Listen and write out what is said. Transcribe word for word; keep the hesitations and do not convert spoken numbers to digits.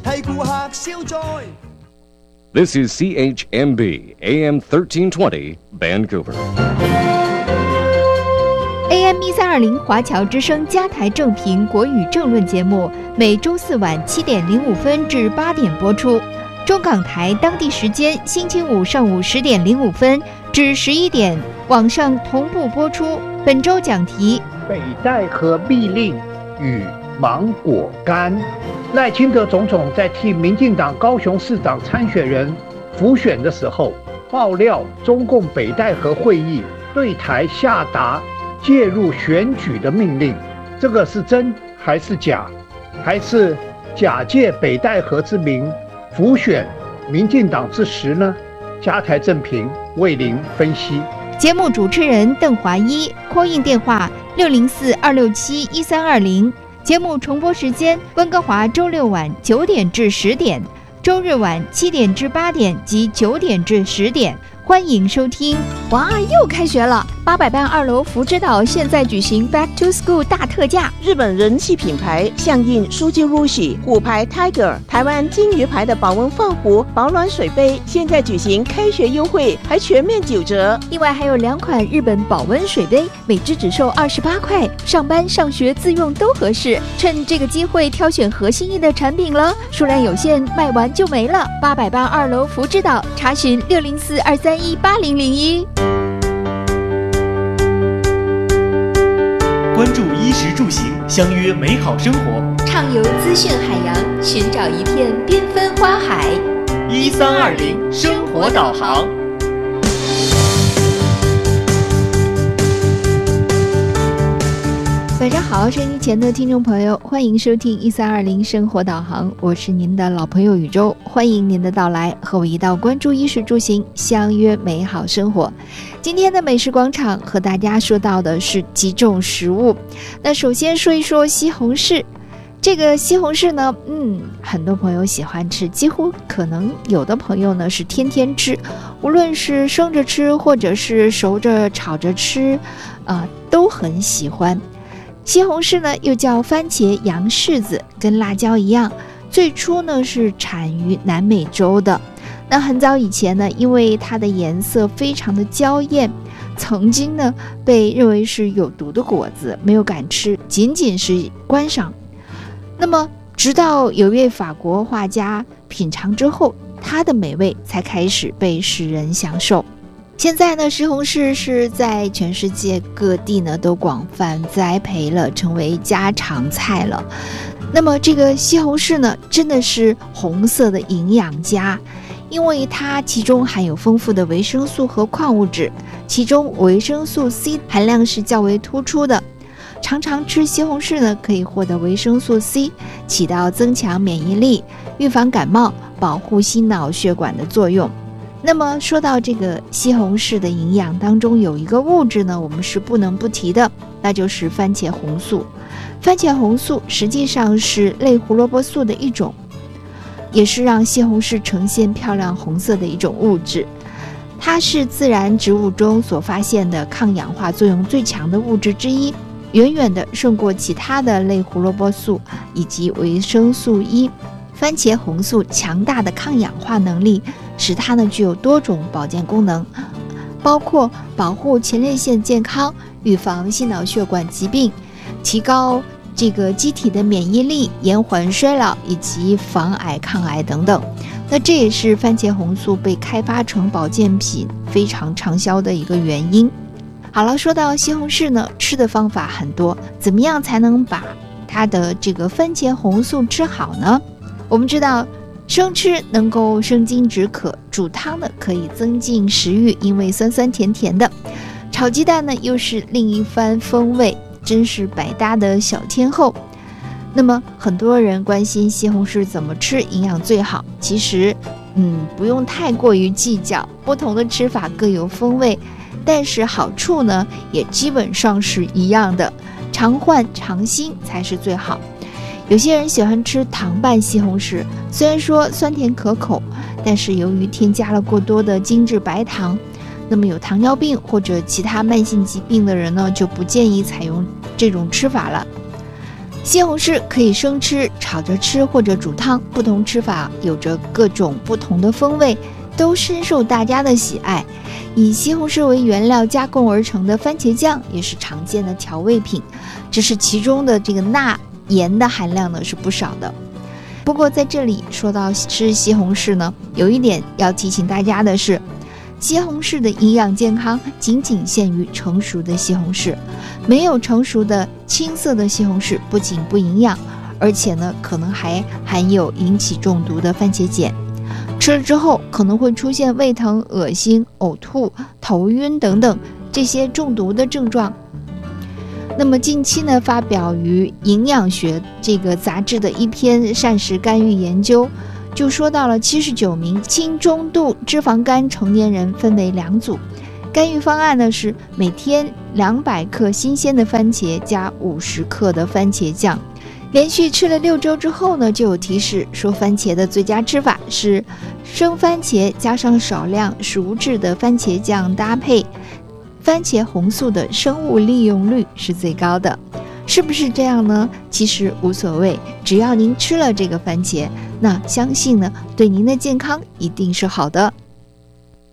替顧客消災。 This is C H M B A M thirteen twenty Vancouver。 A M 一三二零华侨之声加台正评国语政论节目，每周四晚七点零五分至八点播出。中港台当地时间星期五上午十点零五分至十一点，网上同步播出。本周讲题： 北戴河密令与芒果干。赖清德总统在替民进党高雄市长参选人辅选的时候，爆料中共北戴河会议对台下达介入选举的命令，这个是真还是假？还是假借北戴河之名辅选民进党之实呢？加台正评为您分析。 节目主持人邓华一 ，call in 电话六零四二六七一三二零。节目重播时间：温哥华周六晚九点至十点，周日晚七点至八点及九点至十点。欢迎收听。哇，又开学了！八百班二楼福之岛现在举行 Back to School 大特价， 日本人气品牌象印书记 Rushi、虎牌 Tiger、台湾金鱼牌的保温放壶、保暖水杯，现在举行开学优惠，还全面九折。 另外还有两款日本保温水杯，每只只售二十八块，上班上学自用都合适。趁这个机会挑选合心意的产品了，数量有限，卖完就没了。八百班二楼福之岛，查询六零四二三一八零零一。 关注衣食住行，相约美好生活。 畅游资讯海洋，寻找一片缤纷花海。 一三二零生活导航。 晚上好，收音机前的听众朋友，欢迎收听一三二零生活导航，我是您的老朋友宇宙，欢迎您的到来，和我一道关注衣食住行，相约美好生活。今天的美食广场和大家说到的是几种食物。那首先说一说西红柿。这个西红柿呢，嗯，很多朋友喜欢吃，几乎可能有的朋友呢是天天吃，无论是生着吃或者是熟着炒着吃，啊、呃，都很喜欢。西红柿呢又叫番茄洋柿子，跟辣椒一样，最初呢是产于南美洲的。那很早以前呢，因为它的颜色非常的娇艳，曾经呢被认为是有毒的果子，没有敢吃，仅仅是观赏。那么直到有位法国画家品尝之后，它的美味才开始被世人享受。现在呢，西红柿是在全世界各地呢都广泛栽培了，成为家常菜了。那么这个西红柿呢，真的是红色的营养家，因为它其中含有丰富的维生素和矿物质，其中维生素 C 含量是较为突出的。常常吃西红柿呢，可以获得维生素 C， 起到增强免疫力、预防感冒、保护心脑血管的作用。那么说到这个西红柿的营养当中，有一个物质呢，我们是不能不提的，那就是番茄红素。番茄红素实际上是类胡萝卜素的一种，也是让西红柿呈现漂亮红色的一种物质。它是自然植物中所发现的抗氧化作用最强的物质之一，远远的胜过其他的类胡萝卜素以及维生素 E。番茄红素强大的抗氧化能力，使它呢具有多种保健功能，包括保护前列腺健康、预防心脑血管疾病、提高这个机体的免疫力、延缓衰老以及防癌抗癌等等。那这也是番茄红素被开发成保健品非常畅销的一个原因。好了，说到西红柿呢，吃的方法很多，怎么样才能把它的这个番茄红素吃好呢？我们知道生吃能够生津止渴，煮汤呢可以增进食欲，因为酸酸甜甜的，炒鸡蛋呢又是另一番风味，真是百搭的小天后。那么很多人关心西红柿怎么吃营养最好，其实嗯不用太过于计较，不同的吃法各有风味，但是好处呢也基本上是一样的，常换常新才是最好。有些人喜欢吃糖拌西红柿，虽然说酸甜可口，但是由于添加了过多的精制白糖，那么有糖尿病或者其他慢性疾病的人呢，就不建议采用这种吃法了。 西红柿可以生吃、炒着吃或者煮汤，不同吃法有着各种不同的风味，都深受大家的喜爱。以西红柿为原料加工而成的番茄酱也是常见的调味品，只是其中的这个钠盐的含量呢是不少的。不过在这里说到吃西红柿呢，有一点要提醒大家的是，西红柿的营养健康仅仅限于成熟的西红柿，没有成熟的青色的西红柿不仅不营养，而且呢可能还含有引起中毒的番茄碱，吃了之后可能会出现胃疼、恶心、呕吐、头晕等等这些中毒的症状。那么近期呢，发表于营养学这个杂志的一篇膳食干预研究，就说到了七十九名轻中度脂肪肝成年人分为两组，干预方案呢是每天两百克新鲜的番茄加五十克的番茄酱。连续吃了六周之后呢，就有提示说番茄的最佳吃法是生番茄加上少量熟制的番茄酱搭配，番茄红素的生物利用率是最高的。是不是这样呢？其实无所谓，只要您吃了这个番茄，那相信呢对您的健康一定是好的。